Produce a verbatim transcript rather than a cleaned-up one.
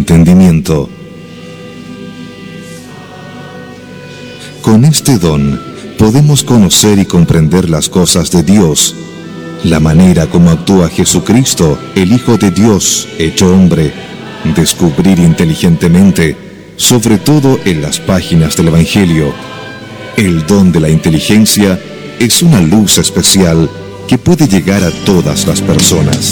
entendimiento. Con este don podemos conocer y comprender las cosas de Dios, la manera como actúa Jesucristo, el Hijo de Dios, hecho hombre, descubrir inteligentemente, sobre todo en las páginas del Evangelio. El don de la inteligencia es una luz especial que puede llegar a todas las personas.